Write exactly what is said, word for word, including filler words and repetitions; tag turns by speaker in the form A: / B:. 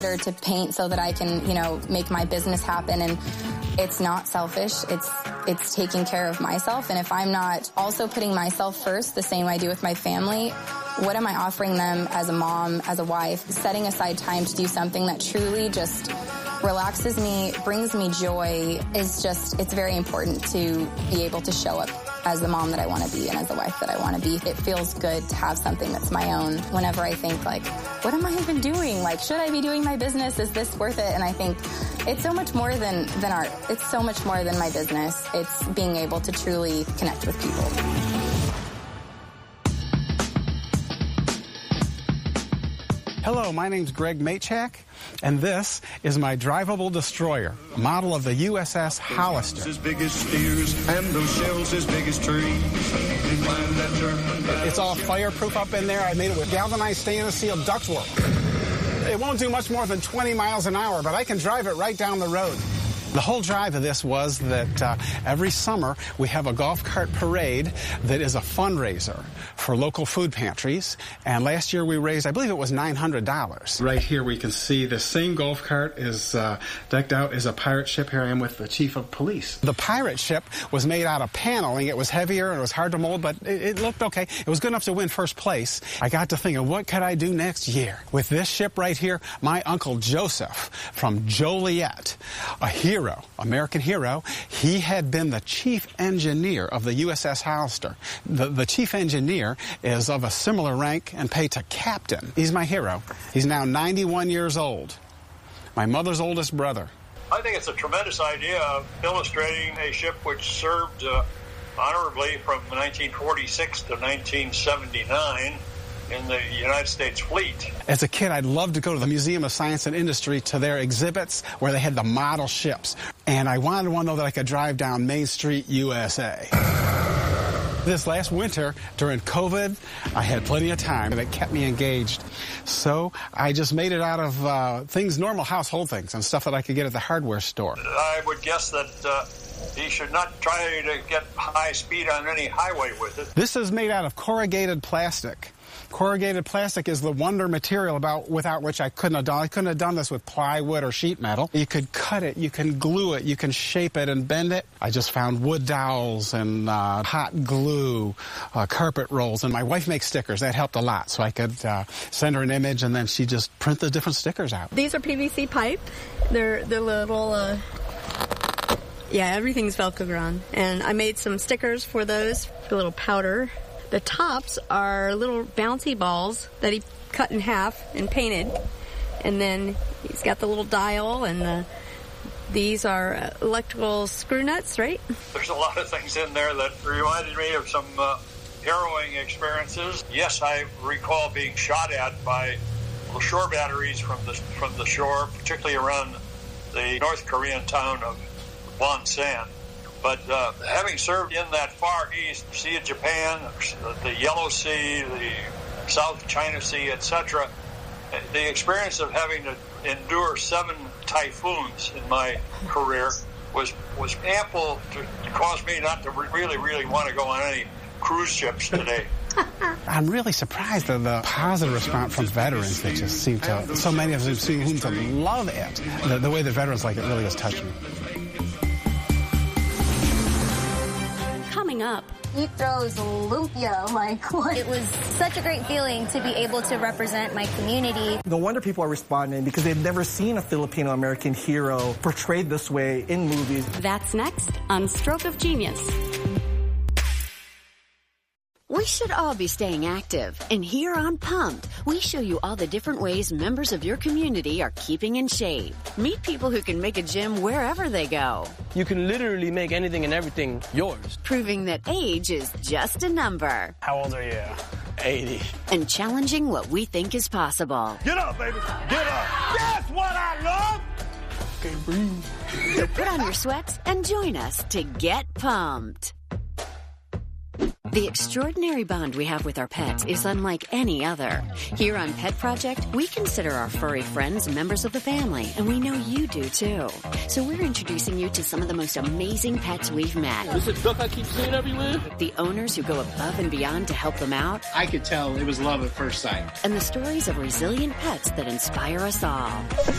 A: or to paint so that I can, you know, make my business happen. And it's not selfish. It's it's taking care of myself. And if I'm not also putting myself first the same way I do with my family, what am I offering them as a mom, as a wife? Setting aside time to do something that truly just relaxes me, brings me joy, is just, it's very important to be able to show up as the mom that I want to be and as the wife that I want to be. It feels good to have something that's my own. Whenever I think, like, what am I even doing? Like, should I be doing my business? Is this worth it? And I think it's so much more than, than art. It's so much more than my business. It's being able to truly connect with people.
B: Hello, my name's Greg Machak, and this is my drivable destroyer, a model of the U S S Hollister.
C: As big as steers and those shells as big as trees.
B: It's all fireproof up in there. I made it with galvanized stainless steel ductwork. It won't do much more than twenty miles an hour, but I can drive it right down the road. The whole drive of this was that uh, every summer we have a golf cart parade that is a fundraiser for local food pantries. And last year we raised, I believe it was nine hundred dollars. Right here we can see the same golf cart is uh, decked out as a pirate ship. Here I am with the chief of police. The pirate ship was made out of paneling. It was heavier and it was hard to mold, but it, it looked okay. It was good enough to win first place. I got to thinking, what could I do next year? With this ship right here, my Uncle Joseph from Joliet, a hero. American hero. He had been the chief engineer of the U S S Hollister. The, the chief engineer is of a similar rank and pay to captain. He's my hero. He's now ninety-one years old. My mother's oldest brother.
D: I think it's a tremendous idea of illustrating a ship which served uh, honorably from nineteen forty-six to nineteen seventy-nine. In the United States fleet. As
B: a kid, I'd love to go to the Museum of Science and Industry to their exhibits where they had the model ships. And I wanted one, though, that I could drive down Main Street, U S A. This last winter, during COVID, I had plenty of time, and it kept me engaged. So I just made it out of uh, things, normal household things, and stuff that I could get at the hardware store.
D: I would guess that uh, he should not try to get high speed on any highway with it.
B: This is made out of corrugated plastic. Corrugated plastic is the wonder material about without which I couldn't have done. I couldn't have done this with plywood or sheet metal. You could cut it, you can glue it, you can shape it and bend it. I just found wood dowels and uh, hot glue, uh, carpet rolls, and my wife makes stickers. That helped a lot, so I could uh, send her an image and then she just print the different stickers out.
E: These are P V C pipe. They're they're little. Uh Yeah, everything's Velcro, and I made some stickers for those, a little powder. The tops are little bouncy balls that he cut in half and painted, and then he's got the little dial, and the, these are electrical screw nuts, right?
D: There's a lot of things in there that reminded me of some uh, harrowing experiences. Yes, I recall being shot at by shore batteries from the from the shore, particularly around the North Korean town of Wonsan. But uh, having served in that far east, Sea of Japan, the Yellow Sea, the South China Sea, et cetera, the experience of having to endure seven typhoons in my career was was ample to cause me not to really, really want to go on any cruise ships today.
B: I'm really surprised at the positive response from veterans. They just seem to, so many of them seem to love it. The, the way the veterans like it really is touching.
F: Coming up,
G: he throws lumpia like what?
H: It was such a great feeling to be able to represent my community.
I: No wonder people are responding because they've never seen a Filipino-American hero portrayed this way in movies.
F: That's next on Stroke of Genius.
J: We should all be staying active, and here on Pumped, we show you all the different ways members of your community are keeping in shape. Meet people who can make a gym wherever they go.
K: You can literally make anything and everything yours.
J: Proving that age is just a number.
K: How old are you? eighty.
J: And challenging what we think is possible.
C: Get up, baby. Get up. That's what I love.
K: Okay, breathe.
J: So put on your sweats and join us to get pumped. The extraordinary bond we have with our pets is unlike any other. Here on Pet Project, we consider our furry friends members of the family, and we know you do too. So we're introducing you to some of the most amazing pets we've met.
K: Is it duck I keep seeing everywhere?
J: The owners who go above and beyond to help them out.
L: I could tell it was love at first sight.
J: And the stories of resilient pets that inspire us all.